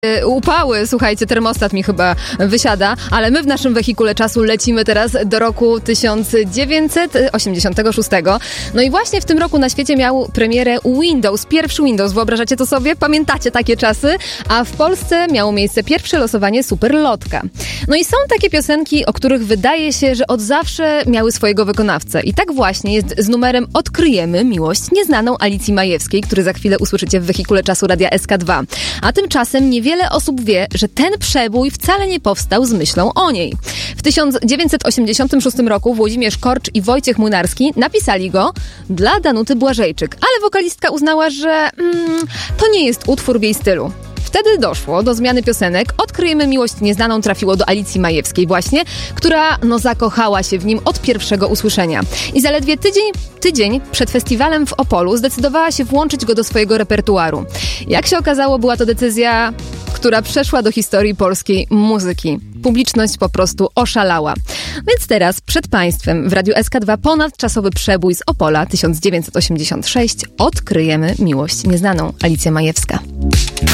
Upały, słuchajcie, termostat mi chyba wysiada, ale my w naszym wehikule czasu lecimy teraz do roku 1986. No i właśnie w tym roku na świecie miał premierę Windows, pierwszy Windows, wyobrażacie to sobie? Pamiętacie takie czasy? A w Polsce miało miejsce pierwsze losowanie Superlotka. No i są takie piosenki, o których wydaje się, że od zawsze miały swojego wykonawcę. I tak właśnie jest z numerem Odkryjemy miłość nieznaną Alicji Majewskiej, który za chwilę usłyszycie w wehikule czasu Radia SK2. A tymczasem niewiele osób wie, że ten przebój wcale nie powstał z myślą o niej. W 1986 roku Włodzimierz Korcz i Wojciech Młynarski napisali go dla Danuty Błażejczyk, ale wokalistka uznała, że to nie jest utwór w jej stylu. Wtedy doszło do zmiany piosenek. Odkryjemy miłość nieznaną trafiło do Alicji Majewskiej właśnie, która zakochała się w nim od pierwszego usłyszenia. I zaledwie tydzień przed festiwalem w Opolu zdecydowała się włączyć go do swojego repertuaru. Jak się okazało, była to decyzja, która przeszła do historii polskiej muzyki. Publiczność po prostu oszalała. Więc teraz przed Państwem w Radiu SK2 ponadczasowy przebój z Opola 1986. Odkryjemy miłość nieznaną. Alicja Majewska.